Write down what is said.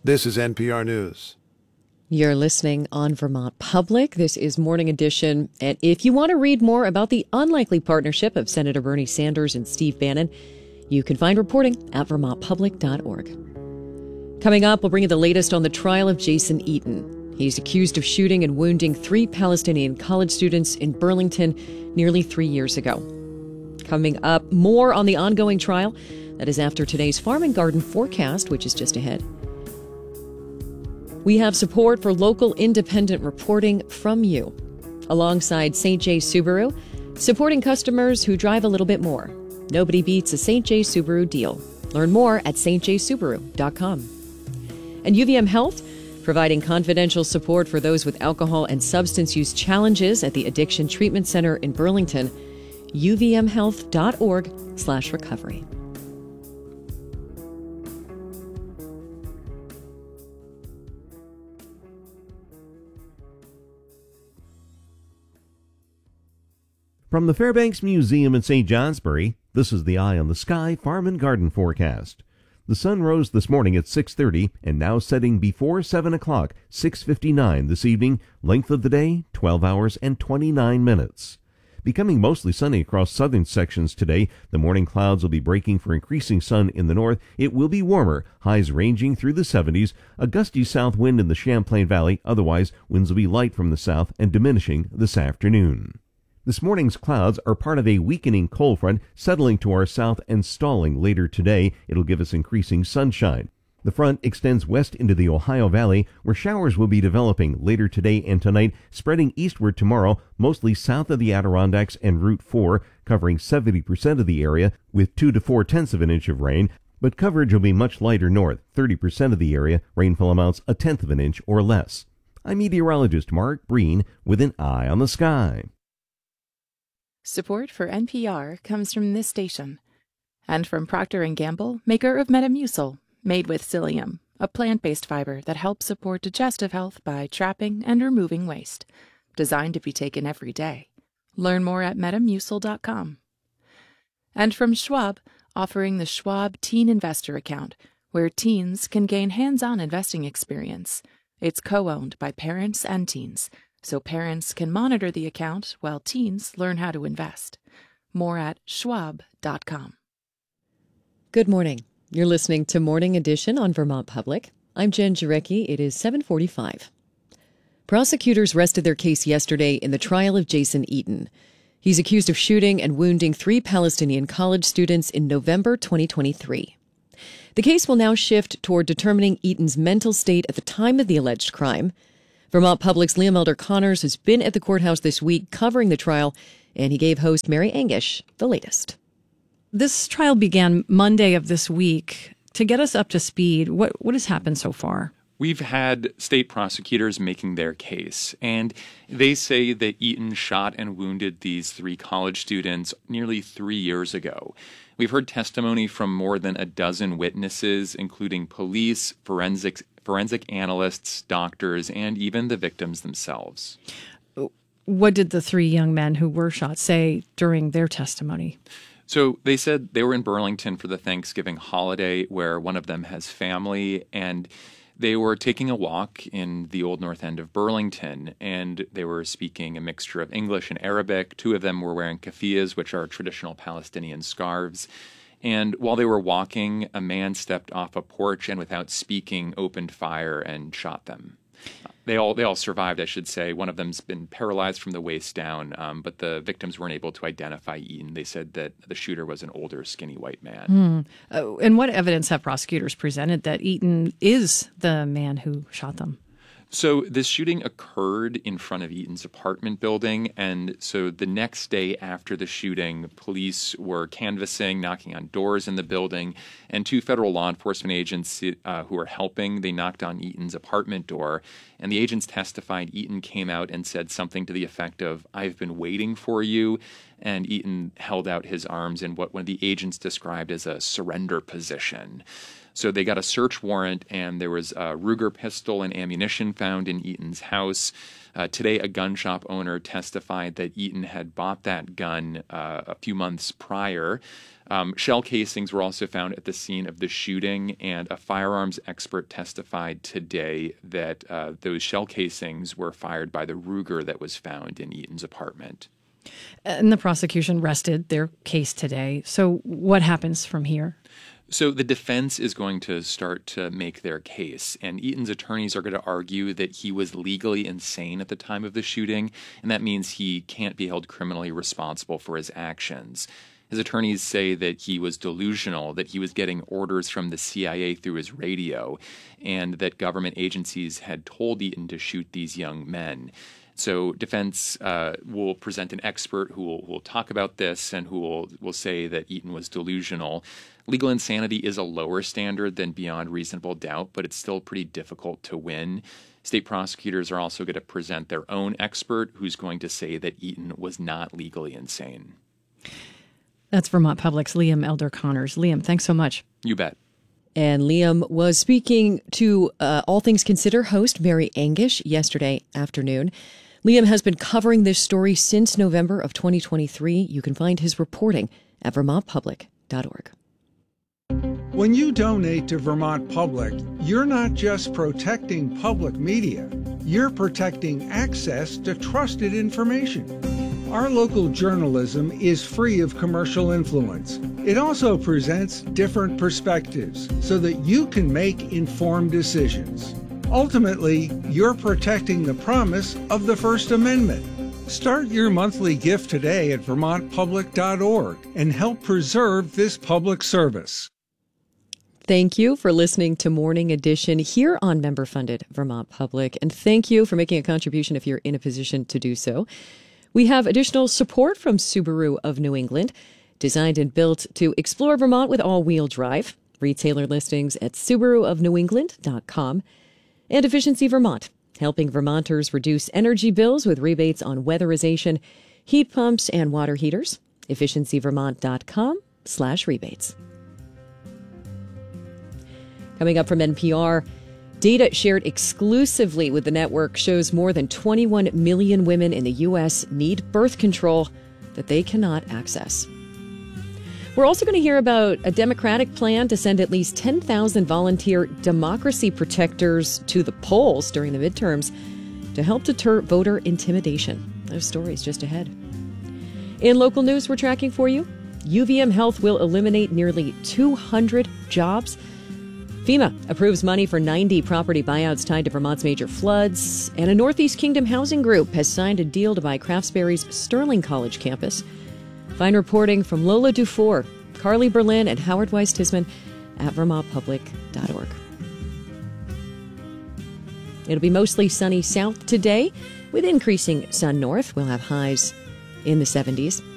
This is NPR News. You're listening on Vermont Public. This is Morning Edition. And if you want to read more about the unlikely partnership of Senator Bernie Sanders and Steve Bannon, you can find reporting at vermontpublic.org. Coming up, we'll bring you the latest on the trial of Jason Eaton. He's accused of shooting and wounding 3 Palestinian college students in Burlington nearly 3 years ago. Coming up, more on the ongoing trial. That is after today's farm and garden forecast, which is just ahead. We have support for local independent reporting from you. Alongside St. J. Subaru, supporting customers who drive a little bit more. Nobody beats a St. J. Subaru deal. Learn more at stjsubaru.com. And UVM Health, providing confidential support for those with alcohol and substance use challenges at the Addiction Treatment Center in Burlington. uvmhealth.org/recovery. From the Fairbanks Museum in St. Johnsbury, this is the Eye on the Sky Farm and Garden forecast. The sun rose this morning at 6:30 and now setting before 7 o'clock, 6:59 this evening. Length of the day, 12 hours and 29 minutes. Becoming mostly sunny across southern sections today. The morning clouds will be breaking for increasing sun in the north. It will be warmer, highs ranging through the 70s. A gusty south wind in the Champlain Valley. Otherwise, winds will be light from the south and diminishing this afternoon. This morning's clouds are part of a weakening cold front settling to our south and stalling later today. It'll give us increasing sunshine. The front extends west into the Ohio Valley, where showers will be developing later today and tonight, spreading eastward tomorrow, mostly south of the Adirondacks and Route 4, covering 70% of the area with 2 to 4/10 of an inch of rain. But coverage will be much lighter north, 30% of the area, rainfall amounts 1/10 of an inch or less. I'm meteorologist Mark Breen with an Eye on the Sky. Support for NPR comes from this station and from Procter & Gamble, maker of Metamucil, made with psyllium, a plant-based fiber that helps support digestive health by trapping and removing waste. Designed to be taken every day. Learn more at metamucil.com. And from Schwab, offering the Schwab Teen Investor Account, where teens can gain hands-on investing experience. It's co-owned by parents and teens, so parents can monitor the account while teens learn how to invest. More at schwab.com. Good morning. You're listening to Morning Edition on Vermont Public. I'm Jen Jarecki. It is 7:45. Prosecutors rested their case yesterday in the trial of Jason Eaton. He's accused of shooting and wounding 3 Palestinian college students in November 2023. The case will now shift toward determining Eaton's mental state at the time of the alleged crime. Vermont Public's Liam Elder Connors has been at the courthouse this week covering the trial, and he gave host Mary Angish the latest. This trial began Monday of this week. To get us up to speed, what has happened so far? We've had state prosecutors making their case, and they say that Eaton shot and wounded these 3 college students nearly 3 years ago. We've heard testimony from more than a dozen witnesses, including police, forensic analysts, doctors, and even the victims themselves. What did the 3 young men who were shot say during their testimony? So they said they were in Burlington for the Thanksgiving holiday, where one of them has family, and they were taking a walk in the old north end of Burlington, and they were speaking a mixture of English and Arabic. 2 of them were wearing keffiyehs, which are traditional Palestinian scarves. And while they were walking, a man stepped off a porch and without speaking opened fire and shot them. They all survived, I should say. One of them's been paralyzed from the waist down, but the victims weren't able to identify Eaton. They said that the shooter was an older, skinny white man. And what evidence have prosecutors presented that Eaton is the man who shot them? So this shooting occurred in front of Eaton's apartment building, and so the next day after the shooting, police were canvassing, knocking on doors in the building, and 2 federal law enforcement agents who were helping, they knocked on Eaton's apartment door, and the agents testified Eaton came out and said something to the effect of, "I've been waiting for you," and Eaton held out his arms in what one of the agents described as a surrender position. So they got a search warrant, and there was a Ruger pistol and ammunition found in Eaton's house. Today, a gun shop owner testified that Eaton had bought that gun a few months prior. Shell casings were also found at the scene of the shooting, and a firearms expert testified today that those shell casings were fired by the Ruger that was found in Eaton's apartment. And the prosecution rested their case today. So what happens from here? So the defense is going to start to make their case, and Eaton's attorneys are going to argue that he was legally insane at the time of the shooting, and that means he can't be held criminally responsible for his actions. His attorneys say that he was delusional, that he was getting orders from the CIA through his radio, and that government agencies had told Eaton to shoot these young men. So defense will present an expert who will talk about this and who will say that Eaton was delusional. Legal insanity is a lower standard than beyond reasonable doubt, but it's still pretty difficult to win. State prosecutors are also going to present their own expert who's going to say that Eaton was not legally insane. That's Vermont Public's Liam Elder Connors. Liam, thanks so much. You bet. And Liam was speaking to All Things Consider host Mary Angish yesterday afternoon. Liam has been covering this story since November of 2023. You can find his reporting at vermontpublic.org. When you donate to Vermont Public, you're not just protecting public media, you're protecting access to trusted information. Our local journalism is free of commercial influence. It also presents different perspectives so that you can make informed decisions. Ultimately, you're protecting the promise of the First Amendment. Start your monthly gift today at vermontpublic.org and help preserve this public service. Thank you for listening to Morning Edition here on member-funded Vermont Public, and thank you for making a contribution if you're in a position to do so. We have additional support from Subaru of New England, designed and built to explore Vermont with all-wheel drive. Retailer listings at SubaruofNewEngland.com. And Efficiency Vermont, helping Vermonters reduce energy bills with rebates on weatherization, heat pumps, and water heaters. EfficiencyVermont.com/rebates. Coming up from NPR, data shared exclusively with the network shows more than 21 million women in the U.S. need birth control that they cannot access. We're also going to hear about a Democratic plan to send at least 10,000 volunteer democracy protectors to the polls during the midterms to help deter voter intimidation. Those stories just ahead. In local news we're tracking for you, UVM Health will eliminate nearly 200 jobs. FEMA approves money for 90 property buyouts tied to Vermont's major floods. And a Northeast Kingdom housing group has signed a deal to buy Craftsberry's Sterling College campus. Find reporting from Lola Dufour, Carly Berlin, and Howard Weiss-Tisman at vermontpublic.org. It'll be mostly sunny south today with increasing sun north. We'll have highs in the 70s.